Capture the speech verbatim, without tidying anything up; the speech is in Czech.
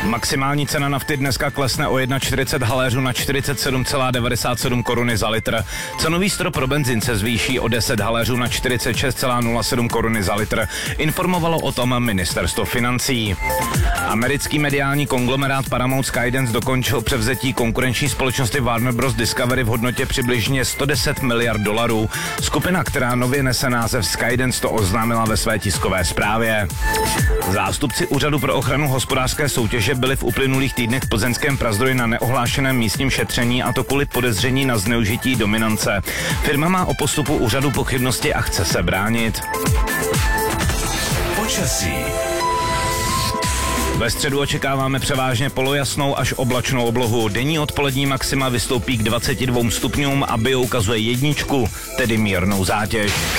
Maximální cena nafty dneska klesne o čtyřicet jedna haléřů na čtyřicet sedm celá devadesát sedm koruny za litr. Cenový strop pro benzín se zvýší o deset haléřů na čtyřicet šest celá nula sedm koruny za litr. Informovalo o tom ministerstvo financí. Americký mediální konglomerát Paramount Skydance dokončil převzetí konkurenční společnosti Warner Bros. Discovery v hodnotě přibližně sto deset miliard dolarů. Skupina, která nově nese název Skydance, to oznámila ve své tiskové zprávě. Zástupci Úřadu pro ochranu hospodářské soutěže byli v uplynulých týdnech v plzeňském Prazdroji na neohlášeném místním šetření, a to kvůli podezření na zneužití dominance. Firma má o postupu úřadu pochybnosti a chce se bránit. Počasí. Ve středu očekáváme převážně polojasnou až oblačnou oblohu. Denní odpolední maxima vystoupí k dvaceti dvěma stupňům a bio ukazuje jedničku, tedy mírnou zátěž.